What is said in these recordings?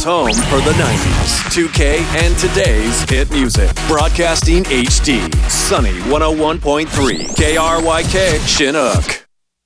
Toronto's home for the 90s, 2K, and today's hit music. Broadcasting HD, Sunny 101.3, KRYK, Chinook.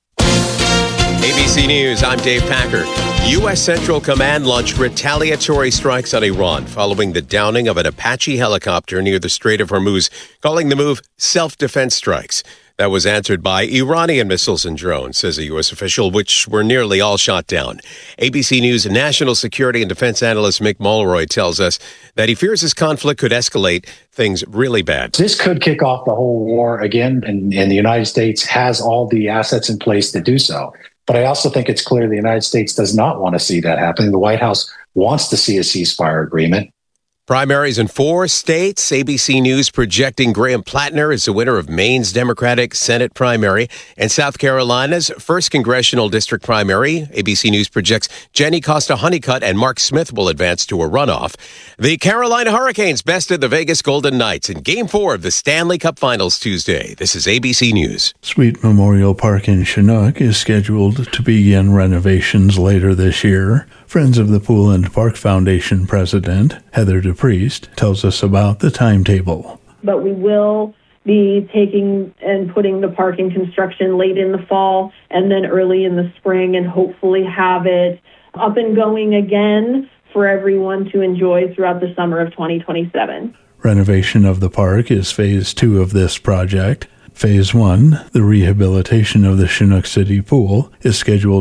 ABC News, I'm Dave Packer. U.S. Central Command launched retaliatory strikes on Iran following the downing of an Apache helicopter near the Strait of Hormuz, calling the move self-defense strikes. That was answered by Iranian missiles and drones, says a U.S. official, which were nearly all shot down. ABC News national security and defense analyst Mick Mulroy tells us that he fears this conflict could escalate things really bad. This could kick off the whole war again, and the United States has all the assets in place to do so. But I also think it's clear the United States does not want to see that happening. The White House wants to see a ceasefire agreement. Primaries in 4 states. ABC News projecting Graham Plattner as the winner of Maine's Democratic Senate primary and South Carolina's 1st Congressional District primary. ABC News projects Jenny Costa-Honeycutt and Mark Smith will advance to a runoff. The Carolina Hurricanes bested the Vegas Golden Knights in Game 4 of the Stanley Cup Finals Tuesday. This is ABC News. Sweet Memorial Park in Chinook is scheduled to begin renovations later this year. Friends of the Pool and Park Foundation president, Heather DePriest, tells us about the timetable. But we will be taking and putting the park in construction late in the fall and then early in the spring, and hopefully have it up and going again for everyone to enjoy throughout the summer of 2027. Renovation of the park is phase 2 of this project. Phase 1, the rehabilitation of the Chinook City Pool, is scheduled